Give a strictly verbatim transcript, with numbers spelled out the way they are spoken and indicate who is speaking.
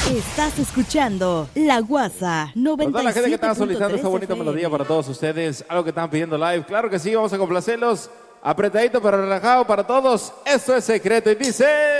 Speaker 1: Estás escuchando La Guasa noventa y siete punto tres.
Speaker 2: Toda la gente que estaba solicitando esta bonita melodía para todos ustedes, algo que estaban pidiendo live, claro que sí, vamos a complacerlos, apretadito pero relajado para todos, esto es Secreto y dice...